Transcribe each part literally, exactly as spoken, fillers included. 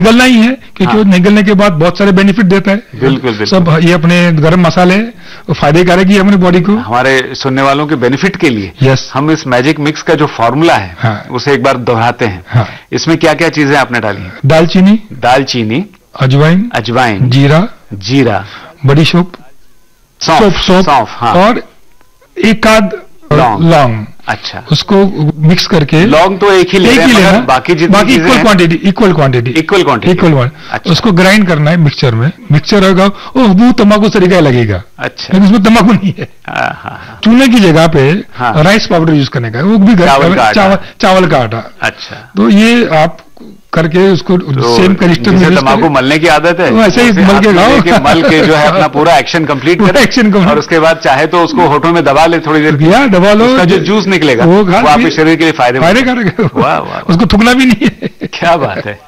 निगलना ही है, क्योंकि वो निगलने के बाद बहुत सारे बेनिफिट देता है। बिल्कुल बिल्कुल। सब ये अपने गरम मसाले फायदेकारक ही है अपने बॉडी को। हमारे सुनने वालों के बेनिफिट के लिए यस, हम इस मैजिक मिक्स का जो फॉर्मूला है हाँ, उसे एक बार दोहराते हैं। हाँ, इसमें क्या क्या चीजें आपने डाली हैं? दालचीनी, दालचीनी, अजवाइन, अजवाइन, जीरा, जीरा, बड़ी सौंफ, सौंफ, सौंफ, सौंफ, हाँ, और एक आध लौंग। लौंग, अच्छा, उसको मिक्स करके, लौंग तो एक ही ले एक रहे ही हैं, लेना, मगर बाकी जितनी बाकी चीजें इक्वल हैं, quantity, equal quantity, equal quantity, equal अच्छा। उसको ग्राइंड करना है मिक्सचर में। मिक्सचर होगा वो वो तंबाकू तरीका लगेगा, अच्छा, लेकिन उसमें तंबाकू नहीं है। हाँ, हाँ, हाँ, चूने की जगह पे हाँ, राइस पाउडर यूज करने का है, वो भी घर- चावल का आटा। चावल चावल का आटा। अच्छा, तो ये आप करके उसको तो सेम कनिस्टर में जिसे use तंबाकू करें। मलने की आदत है, वो ऐसे ही उसे मल हाथ के में खाओ। लेके मल के जो है अपना पूरा एक्शन कंप्लीट पूरा करे, action complete। और उसके बाद चाहे तो उसको होठों में दबा ले थोड़ी देर, या दबा लो, उसका जो जूस निकलेगा वो वो खा- आपके शरीर के लिए फायदे फायदेकारक है। वाह, वाह, उसको थूकना भी नहीं है। क्या बात है।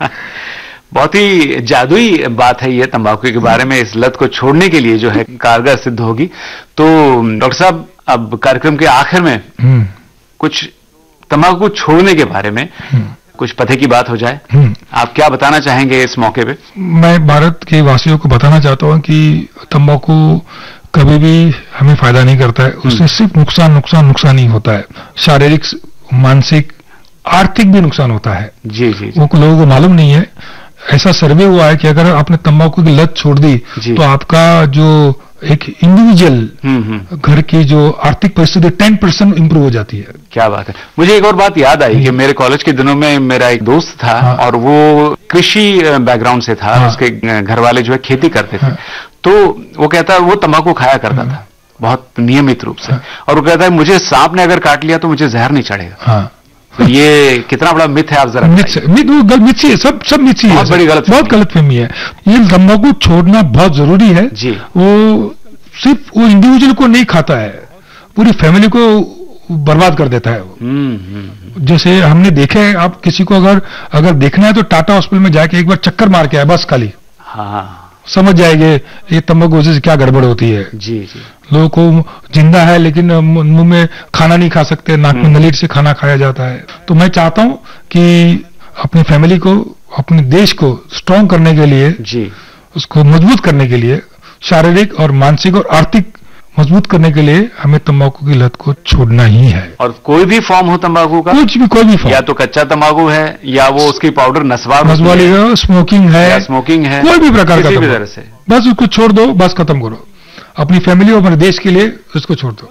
बहुत ही जादुई बात है ये तंबाकू के बारे में। इस लत को छोड़ने के लिए जो है कारगर सिद्ध होगी। तो डॉक्टर साहब, अब कार्यक्रम के आखिर में हम्म, कुछ तंबाकू छोड़ने के बारे में हम्म, कुछ पते की बात हो जाए। हम्म। आप क्या बताना चाहेंगे इस मौके पे? मैं भारत के वासियों को बताना चाहता हूं कि तंबाकू कभी भी हमें फायदा नहीं करता है, उससे सिर्फ नुकसान नुकसान नुकसान ही होता है। शारीरिक, मानसिक, आर्थिक भी नुकसान होता है। जी जी जी, वो लोगों को मालूम नहीं है। ऐसा सर्वे हुआ है कि अगर आपने तंबाकू की लत छोड़ दी जी। तो आपका जो एक इंडिविजुअल हम्म हम्म, घर की जो आर्थिक परिस्थिति टेन परसेंट इंप्रूव हो जाती है। क्या बात है। मुझे एक और बात याद आई कि मेरे कॉलेज के दिनों में मेरा एक दोस्त था, हाँ। और वो कृषि बैकग्राउंड से था, हाँ। उसके घर वाले जो है खेती करते थे। हाँ। तो वो कहता वो तंबाकू खाया करता था बहुत नियमित रूप से, हाँ। और वो कहता है मुझे सांप ने अगर काट लिया तो मुझे जहर नहीं चढ़ेगा। हाँ, तो ये कितना बड़ा मिथ है, आप जरा मिथ बताइए। मिथ वो गल मिथ ही है, सब सब मिथ ही है, बहुत बड़ी गलतफहमी। बहुत गलतफहमी है। ये तंबाकू छोड़ना बहुत जरूरी है। जी। वो सिर्फ वो इंडिविजुअल को नहीं खाता है, पूरी फैमिली को बर्बाद कर देता है वो। हम्म हम्म हम्म, जैसे हमने देखे हैं, आप किसी को अगर अगर देखना है तो टाटा हॉस्पिटल में जाके एक बार चक्कर मार के आए बस, खाली हाँ, समझ जाएंगे ये तंबाकू से क्या गड़बड़ होती है। जी जी, लोगों को जिंदा है लेकिन मुंह में खाना नहीं खा सकते, नाक में नलीट से खाना खाया जाता है। तो मैं चाहता हूं कि अपनी फैमिली को, अपने देश को स्ट्रांग करने के लिए, जी, उसको मजबूत करने के लिए, शारीरिक और मानसिक और आर्थिक मजबूत करने के लिए हमें तंबाकू की लत को छोड़ना ही है। और कोई भी फॉर्म हो तंबाकू का, कुछ भी, कोई भी या फॉर्म, तो कच्चा तंबाकू है या वो उसकी पाउडर नस्वार होती वाली है, है, स्मोकिंग या है, स्मोकिंग है, कोई भी प्रकार का किसी भी तंबाकू। तरह से। बस उसको छोड़ दो, बस खत्म करो। अपनी फैमिली और अपने देश के लिए उसको छोड़ दो।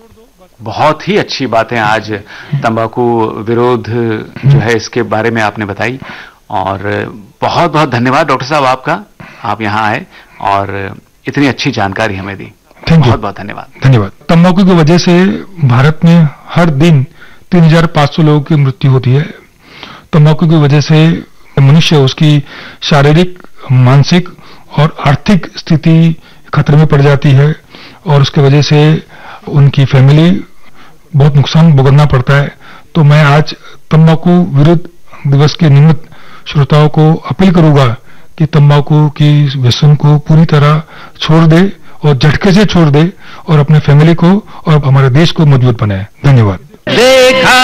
बहुत ही अच्छी बातें आज तंबाकू विरोध जो है इसके बारे में आपने बताई, और बहुत बहुत धन्यवाद डॉक्टर साहब आपका, आप यहाँ आए और इतनी अच्छी जानकारी हमें दी। थैंक यू, बहुत बहुत धन्यवाद। धन्यवाद। तंबाकू की वजह से भारत में हर दिन तीन हजार पांच सौ लोगों की मृत्यु होती है। तंबाकू की वजह से मनुष्य, उसकी शारीरिक, मानसिक और आर्थिक स्थिति खतरे में पड़ जाती है, और उसके वजह से उनकी फैमिली बहुत नुकसान भुगतना पड़ता है। तो मैं आज तंबाकू विरोध दिवस के निमित्त श्रोताओं को अपील करूंगा कि तंबाकू की व्यसन को पूरी तरह छोड़ दे, और झटके से छोड़ दे, और अपने फैमिली को और हमारे देश को मजबूत बनाए। धन्यवाद। देखा